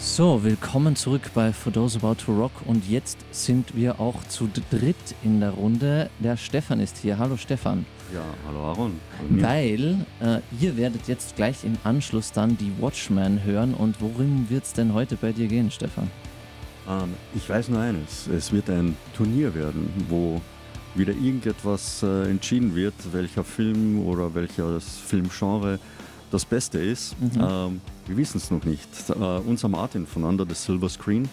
So, willkommen zurück bei For Those About to Rock und jetzt sind wir auch zu dritt in der Runde. Der Stefan ist hier. Hallo Stefan. Ja, hallo Aaron. Weil ihr werdet jetzt gleich im Anschluss dann die Watchmen hören und worum wird es denn heute bei dir gehen, Stefan? Ich weiß nur eines, es wird ein Turnier werden, wo wieder irgendetwas entschieden wird, welcher Film oder welches Filmgenre das Beste ist. Wir wissen es noch nicht. Unser Martin von Under the Silver Screen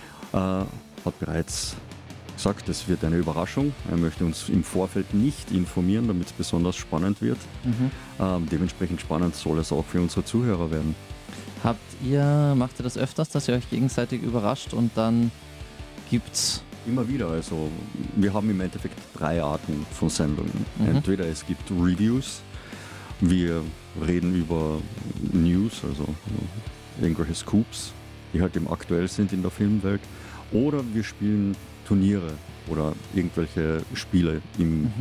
hat bereits gesagt, es wird eine Überraschung. Er möchte uns im Vorfeld nicht informieren, damit es besonders spannend wird. Dementsprechend spannend soll es auch für unsere Zuhörer werden. Macht ihr das öfters, dass ihr euch gegenseitig überrascht und dann gibt's... Immer wieder, also wir haben im Endeffekt 3 Arten von Sendungen. Entweder es gibt Reviews, wir reden über News, also irgendwelche Scoops, die halt eben aktuell sind in der Filmwelt, oder wir spielen Turniere oder irgendwelche Spiele im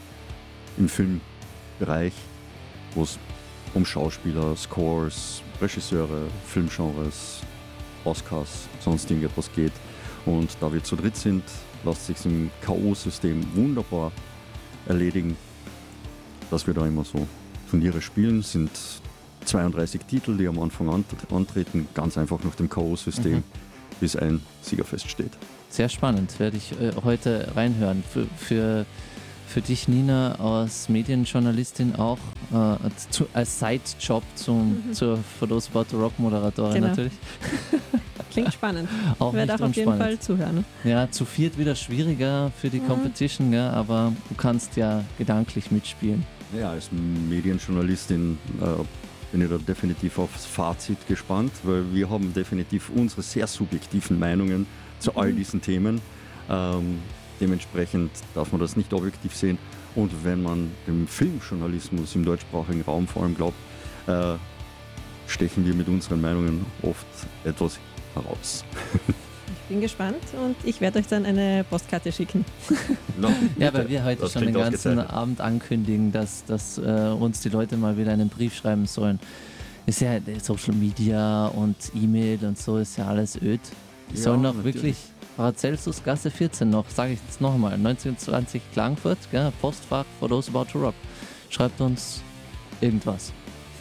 Filmbereich, wo es um Schauspieler, Scores, Regisseure, Filmgenres, Oscars, sonst irgendetwas geht. Und da wir zu dritt sind, lässt sich im K.O.-System wunderbar erledigen, dass wir da immer so Turniere spielen. Sind 32 Titel, die am Anfang antreten, ganz einfach nach dem K.O.-System, bis ein Sieger feststeht. Sehr spannend, werde ich heute reinhören. Für dich, Nina, als Medienjournalistin auch, als Sidejob zur For Those About to Rock Moderatorin natürlich. Klingt spannend. Auch ich werde auch auf jeden Fall zuhören. Ja, zu viert wieder schwieriger für die Competition, ja, aber du kannst ja gedanklich mitspielen. Ja, als Medienjournalistin bin ich da definitiv aufs Fazit gespannt, weil wir haben definitiv unsere sehr subjektiven Meinungen zu all diesen Themen. Dementsprechend darf man das nicht objektiv sehen. Und wenn man dem Filmjournalismus im deutschsprachigen Raum vor allem glaubt, stechen wir mit unseren Meinungen oft etwas heraus. Ich bin gespannt und ich werde euch dann eine Postkarte schicken. No, ja, weil wir heute schon den ganzen Abend ankündigen, dass uns die Leute mal wieder einen Brief schreiben sollen. Ist ja Social Media und E-Mail und so, ist ja alles öd. Die sollen noch natürlich wirklich Paracelsus Gasse 14 noch, sage ich jetzt nochmal, 1920 Klagenfurt, gell, Postfach For Those About to Rock. Schreibt uns irgendwas.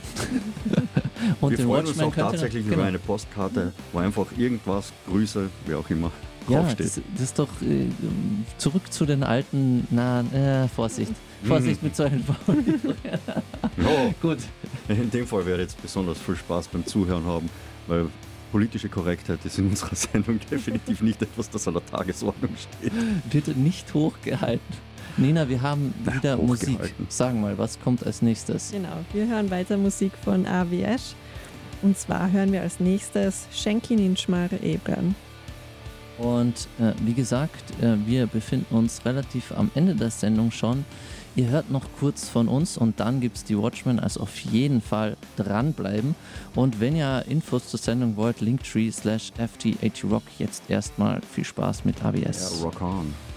Und wir freuen uns auch tatsächlich über eine Postkarte, wo einfach irgendwas, Grüße, wie auch immer, draufsteht. Ja, das ist doch zurück zu den alten, Vorsicht mit solchen Formulierungen. Gut. In dem Fall werde ich jetzt besonders viel Spaß beim Zuhören haben, weil politische Korrektheit ist in unserer Sendung definitiv nicht etwas, das an der Tagesordnung steht. Wird nicht hochgehalten. Nina, wir haben wieder Musik. Sag mal, was kommt als nächstes? Genau, wir hören weiter Musik von AWS. Und zwar hören wir als nächstes Schenki Ninchmare Ebern. Und wie gesagt, wir befinden uns relativ am Ende der Sendung schon. Ihr hört noch kurz von uns und dann gibt es die Watchmen, also auf jeden Fall dranbleiben. Und wenn ihr Infos zur Sendung wollt, linktree/FT80Rock. Jetzt erstmal viel Spaß mit AWS. Ja, rock on.